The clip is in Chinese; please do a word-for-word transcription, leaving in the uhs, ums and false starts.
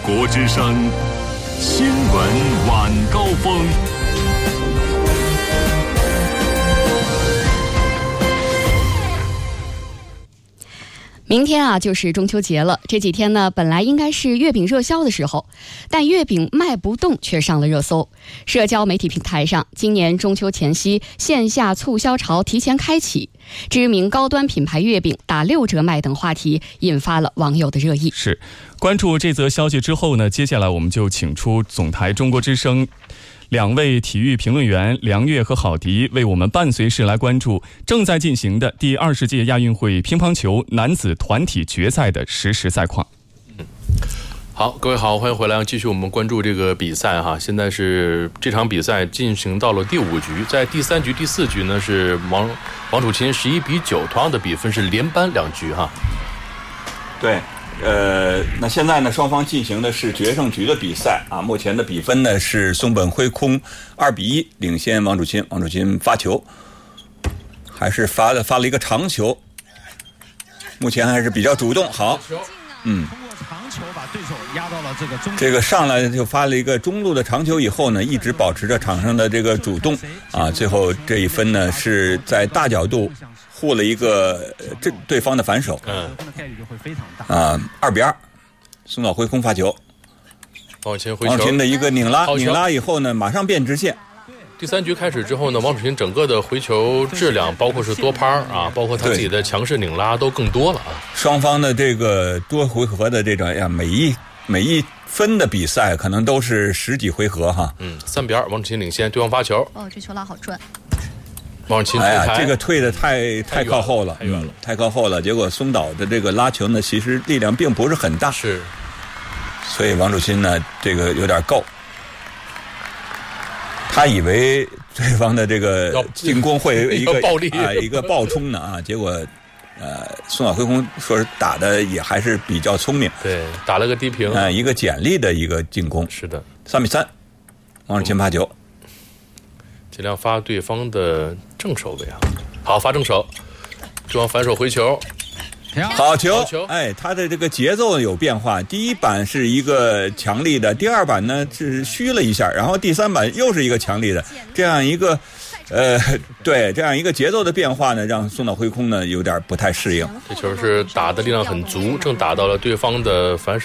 国之声新闻晚高峰。 明天啊就是中秋节了，这几天呢本来应该是月饼热销的时候，但月饼卖不动却上了热搜。社交媒体平台上，今年中秋前夕线下促销潮提前开启，知名高端品牌月饼打六折卖等话题引发了网友的热议。 是，关注这则消息之后呢，接下来我们就请出总台中国之声两位体育评论员梁月和郝迪，为我们伴随式来关注正在进行的第二十届亚运会乒乓球男子团体决赛的实时赛况。 嗯，好，各位好，欢迎回来，继续我们关注这个比赛哈。现在是这场比赛进行到了第五局，在第三局、第四局呢是王王楚钦十一比九，同样的比分是连扳两局哈。 对。呃，那现在呢，双方进行的是决胜局的比赛啊。目前的比分呢是松本辉空二比一领先王楚钦。王楚钦发球，还是发了发了一个长球，目前还是比较主动。好，嗯， 通过长球把对手压到了这个中。 这个上来就发了一个中路的长球以后呢，一直保持着场上的这个主动啊。最后这一分呢是在大角度护了一个这对方的反手， 嗯， 啊，二比二，松岛辉空发球， 王楚钦回球， 王楚钦的一个拧拉，拧拉以后呢，马上变直线。 第三局开始之后呢，王楚钦整个的回球质量，包括是多拍啊，包括他自己的强势拧拉都更多了啊。 双方的这个多回合的这种呀，每一每一分的比赛可能都是十几回合哈。 嗯，三比二，王楚钦领先，对方发球。 哦，这球拉好准。 王楚钦哎呀，这个退的太太靠后了， 太远了、嗯， 太靠后了。结果松岛的这个拉球呢，其实力量并不是很大， 是， 所以王楚钦呢，这个有点够。他以为对方的这个进攻会一个暴力啊，一个暴冲呢啊，结果呃，松岛辉空说是打的也还是比较聪明， 对，打了个低平， 啊、呃，一个简历的一个进攻， 是的， 三比三，王楚钦发球。 尽量发对方的正手位啊，好，发正手，对方反手回球， 好球，哎，他的这个节奏有变化，第一板是一个强力的，第二板呢是虚了一下，然后第三板又是一个强力的，这样一个呃，对，这样一个节奏的变化呢，让松岛辉空呢有点不太适应。 这球是打的力量很足，正打到了对方的反手。